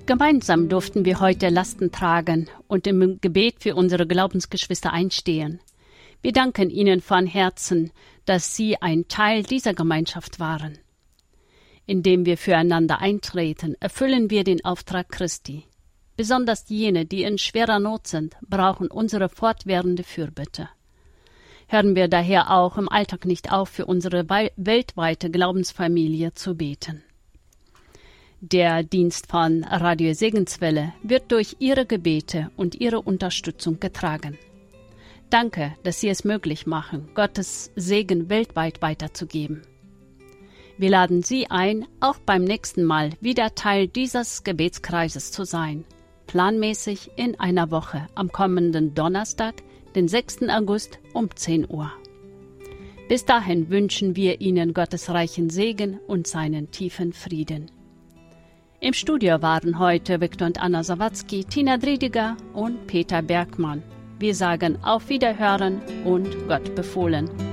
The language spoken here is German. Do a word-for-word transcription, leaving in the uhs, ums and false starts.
Gemeinsam durften wir heute Lasten tragen und im Gebet für unsere Glaubensgeschwister einstehen. Wir danken Ihnen von Herzen, dass Sie ein Teil dieser Gemeinschaft waren. Indem wir füreinander eintreten, erfüllen wir den Auftrag Christi. Besonders jene, die in schwerer Not sind, brauchen unsere fortwährende Fürbitte. Hören wir daher auch im Alltag nicht auf, für unsere weltweite Glaubensfamilie zu beten. Der Dienst von Radio Segenswelle wird durch Ihre Gebete und Ihre Unterstützung getragen. Danke, dass Sie es möglich machen, Gottes Segen weltweit weiterzugeben. Wir laden Sie ein, auch beim nächsten Mal wieder Teil dieses Gebetskreises zu sein. Planmäßig in einer Woche am kommenden Donnerstag, den sechsten August um zehn Uhr. Bis dahin wünschen wir Ihnen Gottes reichen Segen und seinen tiefen Frieden. Im Studio waren heute Viktor und Anna Sawatzki, Tina Driediger und Peter Bergmann. Wir sagen auf Wiederhören und Gott befohlen.